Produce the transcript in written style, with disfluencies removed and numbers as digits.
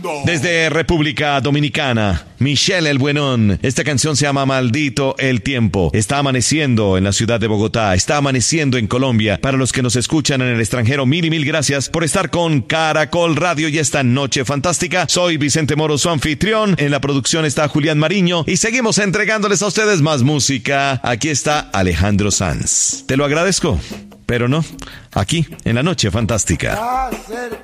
mundo. Desde República Dominicana, Michelle El Buenón. Esta canción se llama Maldito el Tiempo. Está amaneciendo en la ciudad de Bogotá, está amaneciendo en Colombia. Para los que nos escuchan en el extranjero, mil y mil gracias por estar con Caracol Radio y esta noche fantástica. Soy Vicente Moro, su anfitrión. En la producción está Julián Mariño y seguimos entregándoles a ustedes más música. Aquí está Alejandro Sanz. Te lo agradezco, pero no, aquí en la noche fantástica.